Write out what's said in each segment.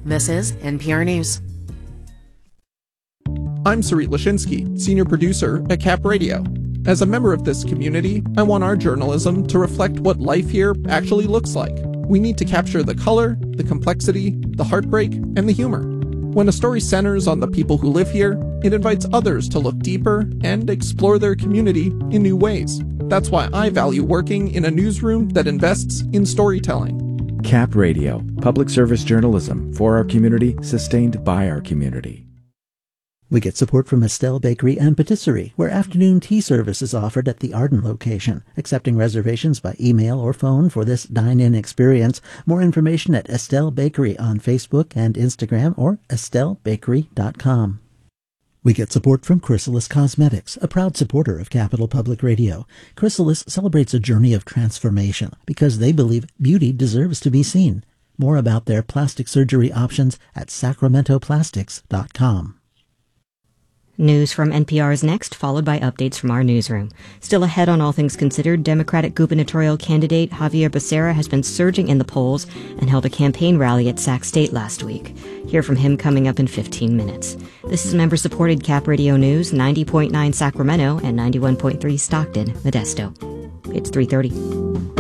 This is NPR News. I'm Sarit Lashinsky, senior producer at Cap Radio. As a member of this community, I want our journalism to reflect what life here actually looks like. We need to capture the color, the complexity, the heartbreak, and the humor. When a story centers on the people who live here, it invites others to look deeper and explore their community in new ways. That's why I value working in a newsroom that invests in storytelling. Cap Radio, public service journalism for our community, sustained by our community. We get support from Estelle Bakery and Patisserie, where afternoon tea service is offered at the Arden location, accepting reservations by email or phone for this dine-in experience. More information at Estelle Bakery on Facebook and Instagram or estellebakery.com. We get support from Chrysalis Cosmetics, a proud supporter of Capital Public Radio. Chrysalis celebrates a journey of transformation because they believe beauty deserves to be seen. More about their plastic surgery options at sacramentoplastics.com. News from NPR is next, followed by updates from our newsroom. Still ahead on all things considered, Democratic gubernatorial candidate Xavier Becerra has been surging in the polls and held a campaign rally at Sac State last week. Hear from him coming up in 15 minutes. This is member-supported Cap Radio News, 90.9 Sacramento and 91.3 Stockton, Modesto. It's 3:30.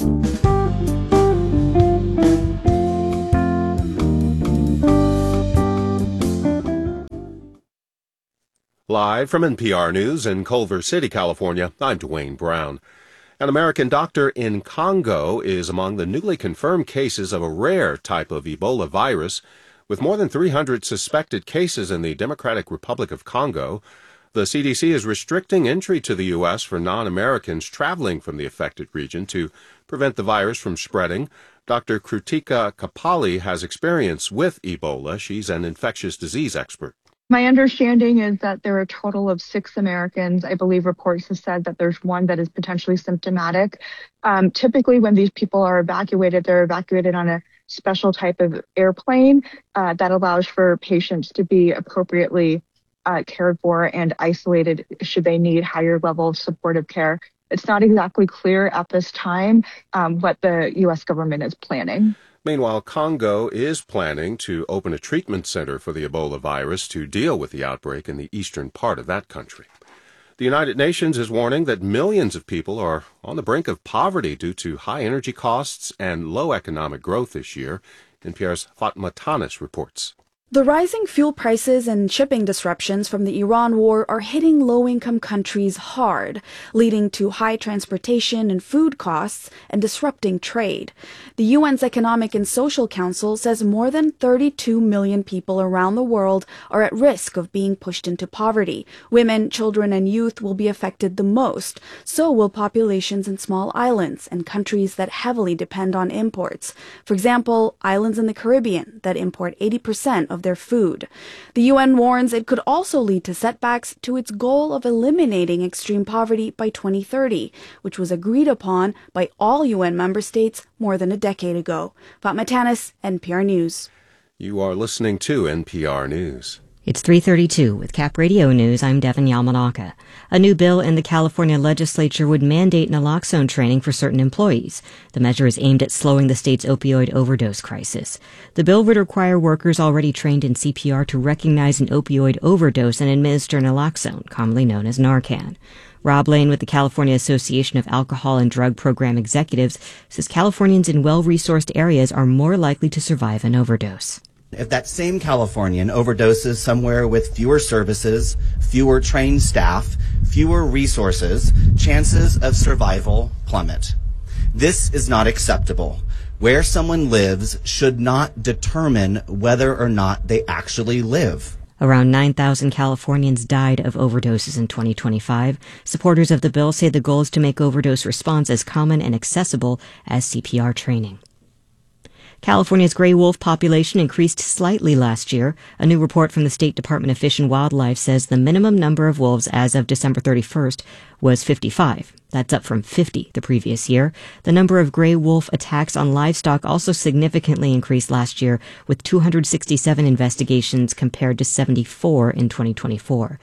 Live from NPR News in Culver City, California, I'm Dwayne Brown. An American doctor in Congo is among the newly confirmed cases of a rare type of Ebola virus. With more than 300 suspected cases in the Democratic Republic of Congo, the CDC is restricting entry to the U.S. for non-Americans traveling from the affected region to prevent the virus from spreading. Dr. Krutika Kapali has experience with Ebola. She's an infectious disease expert. My understanding is that there are a total of 6 Americans. I believe reports have said that there's one that is potentially symptomatic. Typically, when these people are evacuated, they're evacuated on a special type of airplane that allows for patients to be appropriately cared for and isolated should they need higher level of supportive care. It's not exactly clear at this time what the U.S. government is planning. Meanwhile, Congo is planning to open a treatment center for the Ebola virus to deal with the outbreak in the eastern part of that country. The United Nations is warning that millions of people are on the brink of poverty due to high energy costs and low economic growth this year. NPR's Fatma Tanis reports. The rising fuel prices and shipping disruptions from the Iran war are hitting low-income countries hard, leading to high transportation and food costs and disrupting trade. The UN's Economic and Social Council says more than 32 million people around the world are at risk of being pushed into poverty. Women, children, and youth will be affected the most. So will populations in small islands and countries that heavily depend on imports. For example, islands in the Caribbean that import 80% of their food. The UN warns it could also lead to setbacks to its goal of eliminating extreme poverty by 2030, which was agreed upon by all UN member states more than a decade ago. Fatma Tanis, NPR News. You are listening to NPR News. It's 3:32 with Cap Radio News. I'm Devin Yamanaka. A new bill in the California legislature would mandate naloxone training for certain employees. The measure is aimed at slowing the state's opioid overdose crisis. The bill would require workers already trained in CPR to recognize an opioid overdose and administer naloxone, commonly known as Narcan. Rob Lane with the California Association of Alcohol and Drug Program Executives says Californians in well-resourced areas are more likely to survive an overdose. If that same Californian overdoses somewhere with fewer services, fewer trained staff, fewer resources, chances of survival plummet. This is not acceptable. Where someone lives should not determine whether or not they actually live. Around 9,000 Californians died of overdoses in 2025. Supporters of the bill say the goal is to make overdose response as common and accessible as CPR training. California's gray wolf population increased slightly last year. A new report from the State Department of Fish and Wildlife says the minimum number of wolves as of December 31st was 55. That's up from 50 the previous year. The number of gray wolf attacks on livestock also significantly increased last year, with 267 investigations compared to 74 in 2024.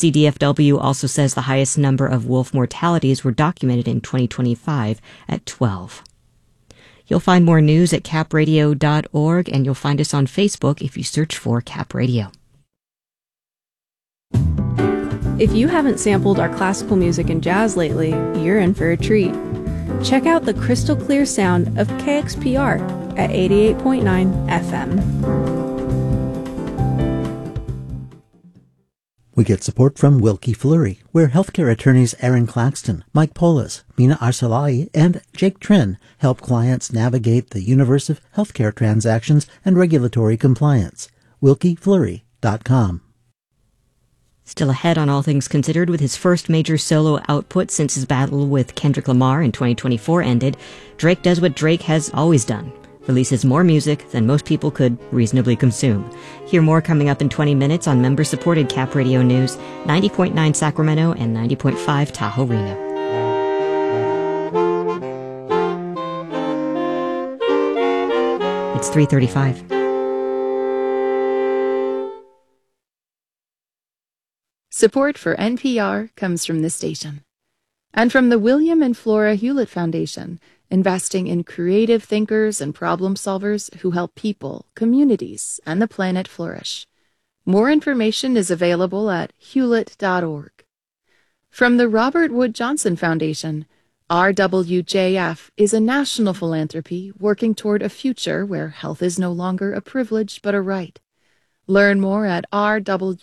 CDFW also says the highest number of wolf mortalities were documented in 2025 at 12. You'll find more news at capradio.org, and you'll find us on Facebook if you search for Cap Radio. If you haven't sampled our classical music and jazz lately, you're in for a treat. Check out the crystal clear sound of KXPR at 88.9 FM. We get support from Wilkie Fleury, where healthcare attorneys Aaron Claxton, Mike Polis, Mina Arsalai, and Jake Trin help clients navigate the universe of healthcare transactions and regulatory compliance. WilkieFleury.com. Still ahead on All Things Considered with his first major solo output since his battle with Kendrick Lamar in 2024 ended, Drake does what Drake has always done. Releases more music than most people could reasonably consume. Hear more coming up in 20 minutes on member-supported Cap Radio News, 90.9 Sacramento and 90.5 Tahoe Reno. It's 3:35. Support for NPR comes from this station and from the William and Flora Hewlett Foundation, investing in creative thinkers and problem solvers who help people, communities, and the planet flourish. More information is available at hewlett.org. From the Robert Wood Johnson Foundation, RWJF is a national philanthropy working toward a future where health is no longer a privilege but a right. Learn more at rwjf.org.